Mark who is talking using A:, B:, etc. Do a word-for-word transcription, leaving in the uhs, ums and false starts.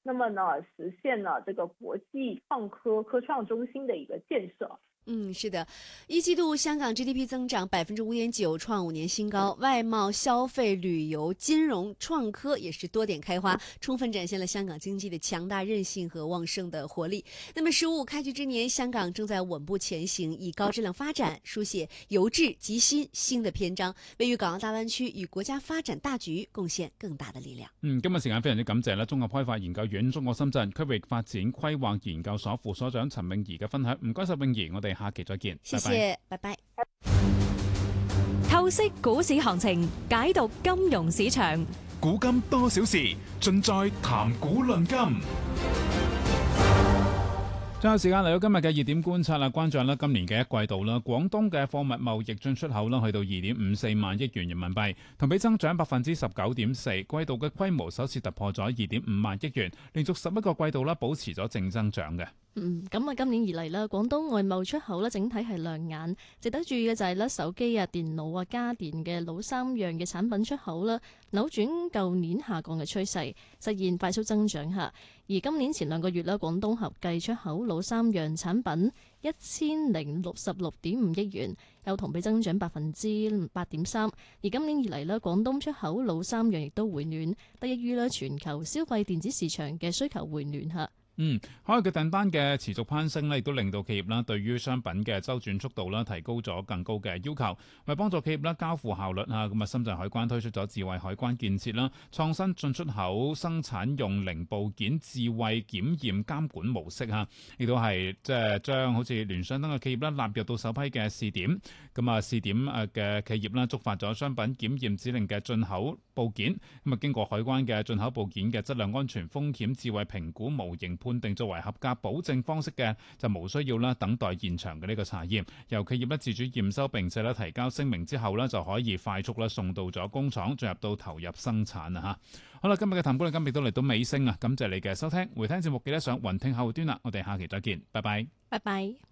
A: 那么呢实现了这个国际创科科创中心的一个建设。
B: 嗯，是的，一季度香港 G D P 增长百分之五点九，创五年新高。外贸、消费、旅游、金融、创科也是多点开花，充分展现了香港经济的强大韧性和旺盛的活力。那么，十五开局之年，香港正在稳步前行，以高质量發展書寫由治及新新的篇章，為粵港澳大灣區與國家發展大局貢獻更大的力量。
C: 嗯，今日時間非常之感謝咧，綜合開發研究院中國深圳區域發展規劃研究所副所長陳詠儀嘅分享。唔該晒，詠儀，我哋下期再見。
B: 謝謝，拜拜。
D: 透析股市行情，解讀金融市場，
E: 古今多少事，盡在談股論金。
C: 最後時間嚟到今日嘅熱點觀察啦，關注啦今年嘅一季度啦，廣東嘅貨物貿易進出口啦去到二點五四萬億元人民幣，同比增長百分之十九點四，季度嘅規模首次突破咗二點五萬億元，連續十一個季度啦保持咗正增長嘅。
F: 嗯，咁啊，今年以嚟咧，廣東外貿出口咧整體係亮眼，值得注意嘅就係咧手機啊、電腦啊、家電嘅老三樣嘅產品出口啦，扭轉舊年下降嘅趨勢，實現快速增長嚇。而今年前兩個月咧，廣東合計出口老三樣產品一千零六十六點五億元，有同比增長百分之八點三。而今年以嚟咧，廣東出口老三樣亦都回暖，得益於咧全球消費電子市場嘅需求回暖嚇。
C: 嗯，海外嘅訂單嘅持續攀升咧，亦都令到企業啦對於商品嘅周轉速度啦提高咗更高嘅要求，為幫助企業啦交付效率啊，咁啊深圳海關推出咗智慧海關建設啦，創新進出口生產用零部件智慧檢驗監管模式啊，亦都係即係將好似聯想等嘅企業啦納入到首批嘅試點，咁啊試點誒嘅企業啦觸發咗商品檢驗指令嘅進口部件，咁啊經過海關嘅進口部件嘅質量安全風險智慧評估模型判定作為合格保證方式嘅，就無需要啦等待現場嘅呢個查驗，由企業咧自主驗收並且咧提交聲明之後咧就可以快速咧送到咗工廠，進入到投入生產啊吓。好啦，今日嘅談股論金亦都嚟到尾聲啊，感謝你嘅收聽，回聽節目記得上雲聽後端啦，我哋下期再見，拜拜，
F: 拜拜。